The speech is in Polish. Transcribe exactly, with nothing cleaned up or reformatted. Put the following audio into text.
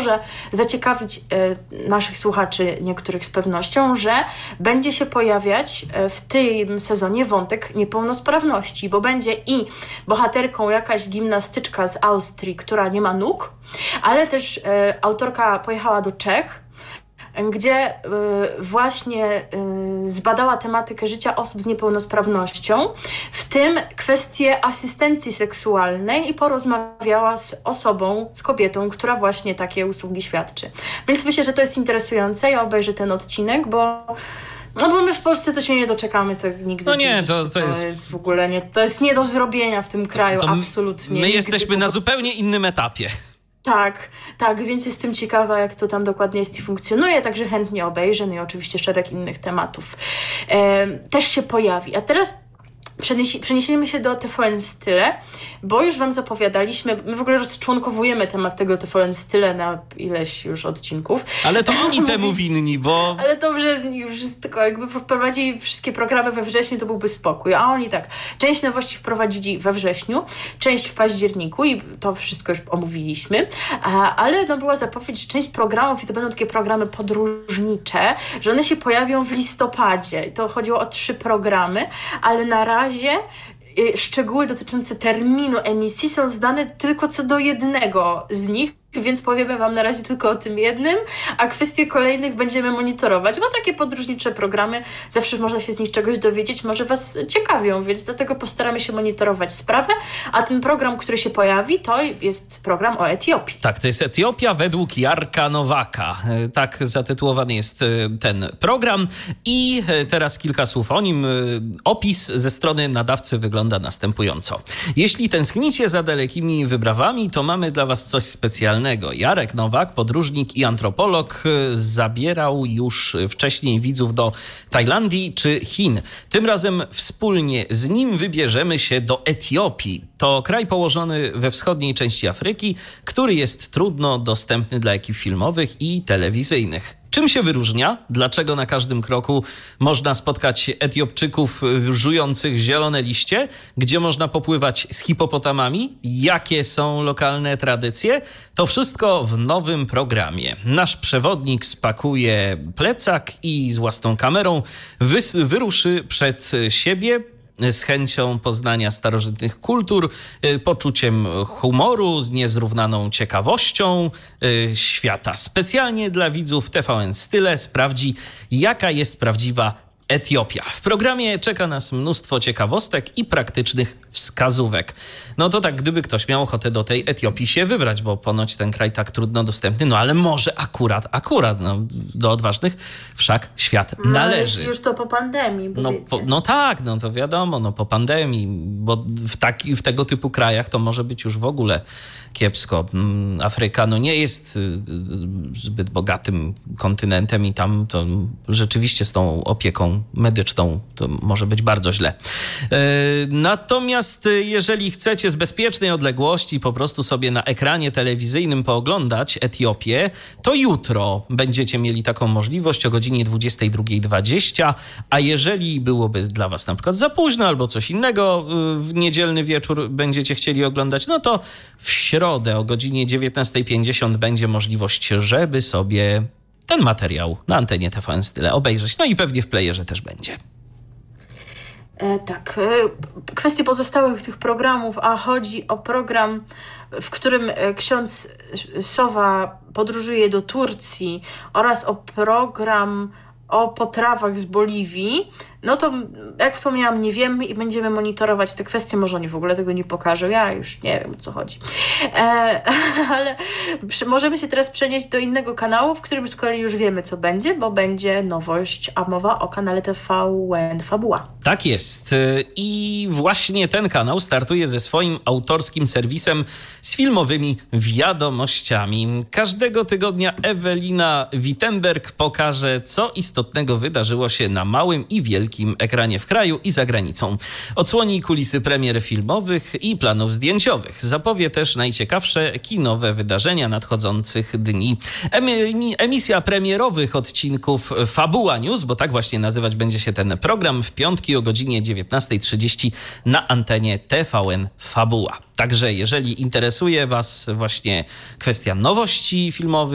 może zaciekawić e, naszych słuchaczy niektórych z pewnością, że będzie się pojawiać e, w tym sezonie wątek niepełnosprawności, bo będzie i bohaterką jakaś gimnastyczka z Austrii, która nie ma nóg, ale też e, autorka pojechała do Czech, gdzie y, właśnie y, zbadała tematykę życia osób z niepełnosprawnością, w tym kwestię asystencji seksualnej i porozmawiała z osobą, z kobietą, która właśnie takie usługi świadczy. Więc myślę, że to jest interesujące. Ja obejrzę ten odcinek, bo no bo my w Polsce to się nie doczekamy to nigdy. No nie, to, to, to jest... jest w ogóle nie, to jest nie do zrobienia w tym kraju, to, to absolutnie. My nigdy jesteśmy to... na zupełnie innym etapie. Tak, tak, więc jestem ciekawa, jak to tam dokładnie jest i funkcjonuje, także chętnie obejrzę, no i oczywiście szereg innych tematów e, też się pojawi. A teraz Przeniesi, przeniesiemy się do T V N Style, bo już wam zapowiadaliśmy, my w ogóle rozczłonkowujemy temat tego T V N Style na ileś już odcinków. Ale to oni temu winni, bo... Ale to przez nich wszystko, jakby wprowadzili wszystkie programy we wrześniu, to byłby spokój. A oni tak, część nowości wprowadzili we wrześniu, część w październiku i to wszystko już omówiliśmy, ale no była zapowiedź, że część programów, i to będą takie programy podróżnicze, że one się pojawią w listopadzie. I to chodziło o trzy programy, ale na razie razie szczegóły dotyczące terminu emisji są znane tylko co do jednego z nich, więc powiemy wam na razie tylko o tym jednym, a kwestie kolejnych będziemy monitorować, bo takie podróżnicze programy, zawsze można się z nich czegoś dowiedzieć, może was ciekawią, więc dlatego postaramy się monitorować sprawę, a ten program, który się pojawi, to jest program o Etiopii. Tak, to jest Etiopia według Jarka Nowaka. Tak zatytułowany jest ten program i teraz kilka słów o nim. Opis ze strony nadawcy wygląda następująco. Jeśli tęsknicie za dalekimi wyprawami, to mamy dla was coś specjalnego. Jarek Nowak, podróżnik i antropolog, zabierał już wcześniej widzów do Tajlandii czy Chin. Tym razem wspólnie z nim wybierzemy się do Etiopii. To kraj położony we wschodniej części Afryki, który jest trudno dostępny dla ekip filmowych i telewizyjnych. Czym się wyróżnia? Dlaczego na każdym kroku można spotkać Etiopczyków żujących zielone liście? Gdzie można popływać z hipopotamami? Jakie są lokalne tradycje? To wszystko w nowym programie. Nasz przewodnik spakuje plecak i z własną kamerą wys- wyruszy przed siebie z chęcią poznania starożytnych kultur, poczuciem humoru, z niezrównaną ciekawością świata. Specjalnie dla widzów T V N Style sprawdzi, jaka jest prawdziwa Etiopia. W programie czeka nas mnóstwo ciekawostek i praktycznych wskazówek. No to tak, gdyby ktoś miał ochotę do tej Etiopii się wybrać, bo ponoć ten kraj tak trudno dostępny, no ale może akurat, akurat, no, do odważnych wszak świat no, należy. Już to po pandemii, bo no, po, no tak, no to wiadomo, no po pandemii, bo w, taki, w tego typu krajach to może być już w ogóle kiepsko. Afryka no nie jest zbyt bogatym kontynentem i tam to rzeczywiście z tą opieką medyczną to może być bardzo źle. Natomiast jeżeli chcecie z bezpiecznej odległości po prostu sobie na ekranie telewizyjnym pooglądać Etiopię, to jutro będziecie mieli taką możliwość o godzinie dwudziestej drugiej dwadzieścia, a jeżeli byłoby dla was na przykład za późno albo coś innego w niedzielny wieczór będziecie chcieli oglądać, no to w środę o godzinie dziewiętnastej pięćdziesiąt będzie możliwość, żeby sobie ten materiał na antenie T V N Style obejrzeć. No i pewnie w playerze też będzie. E, tak. E, kwestie pozostałych tych programów, a chodzi o program, w którym ksiądz Sowa podróżuje do Turcji oraz o program o potrawach z Boliwii, no to jak wspomniałam, nie wiemy i będziemy monitorować te kwestie. Może oni w ogóle tego nie pokażą. Ja już nie wiem, o co chodzi. E, ale przy, możemy się teraz przenieść do innego kanału, w którym z kolei już wiemy, co będzie, bo będzie nowość, a mowa o kanale T V N Fabuła. Tak jest. I właśnie ten kanał startuje ze swoim autorskim serwisem z filmowymi wiadomościami. Każdego tygodnia Ewelina Wittenberg pokaże, co istotnego wydarzyło się na małym i wielkim ekranie w kraju i za granicą. Odsłoni kulisy premier filmowych i planów zdjęciowych. Zapowie też najciekawsze kinowe wydarzenia nadchodzących dni. Emisja premierowych odcinków Fabuła News, bo tak właśnie nazywać będzie się ten program, w piątki o godzinie dziewiętnastej trzydzieści na antenie T V N Fabuła. Także jeżeli interesuje was właśnie kwestia nowości filmowych,